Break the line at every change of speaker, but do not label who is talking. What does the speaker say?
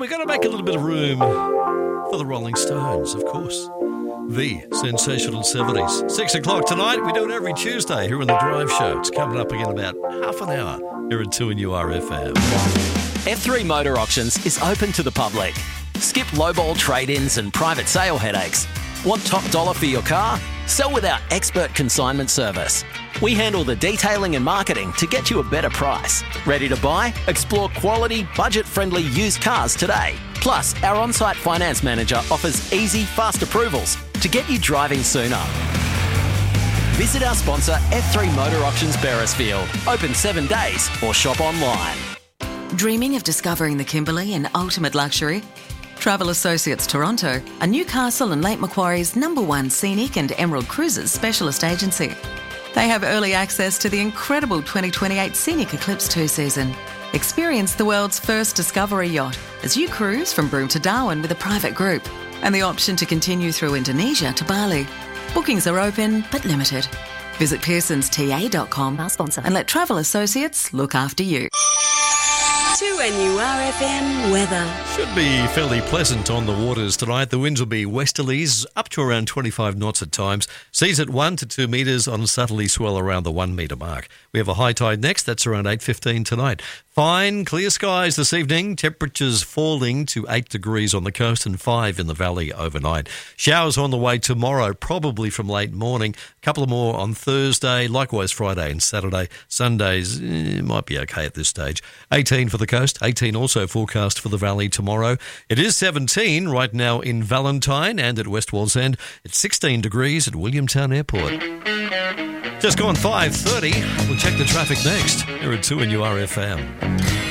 we've got to make a little bit of room for the Rolling Stones, of course. The sensational 70s. 6 o'clock tonight. We do it every Tuesday here in the Drive Show. It's coming up again about half an hour here at 2NURFM.
F3 Motor Auctions is open to the public. Skip lowball trade-ins and private sale headaches. Want top dollar for your car? Sell with our expert consignment service. We handle the detailing and marketing to get you a better price. Ready to buy? Explore quality, budget-friendly used cars today. Plus, our on-site finance manager offers easy, fast approvals to get you driving sooner. Visit our sponsor, F3 Motor Auctions Beresfield. Open 7 days or shop online.
Dreaming of discovering the Kimberley in ultimate luxury? Travel Associates Toronto are Newcastle and Lake Macquarie's #1 scenic and Emerald Cruises specialist agency. They have early access to the incredible 2028 Scenic Eclipse 2 season. Experience the world's first discovery yacht as you cruise from Broome to Darwin with a private group, and the option to continue through Indonesia to Bali. Bookings are open but limited. Visit pearsonsta.com, our sponsor, and let Travel Associates look after you.
2NURFM weather.
Should be fairly pleasant on the waters tonight. The winds will be westerlies up to around 25 knots at times. Seas at 1 to 2 metres on southerly swell around the 1 metre mark. We have a high tide next. That's around 8:15 tonight. Fine, clear skies this evening. Temperatures falling to 8 degrees on the coast and 5 in the valley overnight. Showers on the way tomorrow, probably from late morning. A couple more on Thursday, likewise Friday and Saturday. Sundays might be okay at this stage. 18 for the coast, 18 also forecast for the valley tomorrow. It is 17 right now in Valentine and at West Wallsend. It's 16 degrees at Williamtown Airport. Just gone 5:30. We'll check the traffic next here at 2NURFM.